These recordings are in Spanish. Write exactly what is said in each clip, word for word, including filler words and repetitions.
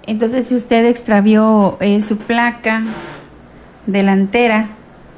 Entonces, si usted extravió eh, su placa delantera,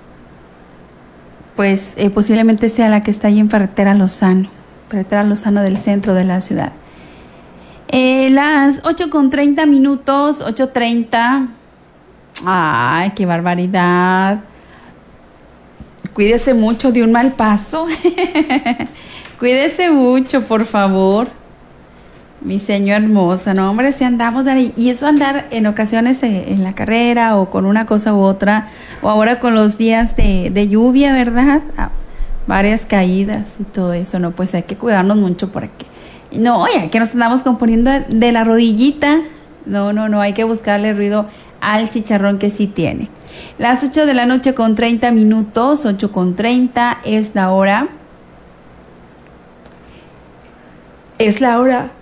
pues eh, posiblemente sea la que está ahí en Carretera Lozano, Carretera Lozano del centro de la ciudad. Eh, las ocho con treinta minutos, ocho treinta. Ay, qué barbaridad. Cuídese mucho de un mal paso. Cuídese mucho, por favor. Mi señor hermosa, no, hombre, si andamos ahí. Y eso andar en ocasiones en, en la carrera o con una cosa u otra, o ahora con los días de, de lluvia, ¿verdad? Ah, varias caídas y todo eso, no, pues hay que cuidarnos mucho por aquí. No, ya que nos andamos componiendo de la rodillita. No, no, no, hay que buscarle ruido al chicharrón que sí tiene. Las ocho de la noche con treinta minutos, ocho con treinta es la hora. Es la hora.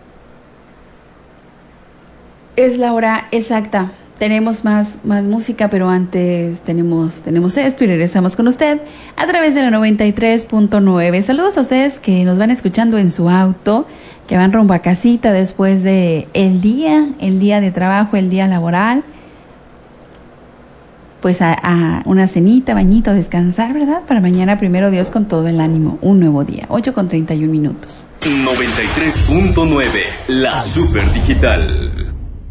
Es la hora exacta. Tenemos más, más música, pero antes tenemos, tenemos esto y regresamos con usted a través de la noventa y tres punto nueve. Saludos a ustedes que nos van escuchando en su auto, que van rumbo a casita después de el día, el día de trabajo, el día laboral. Pues a, a una cenita, bañito, descansar, ¿verdad? Para mañana, primero Dios, con todo el ánimo, un nuevo día. ocho con treinta y un minutos. noventa y tres punto nueve, la super digital.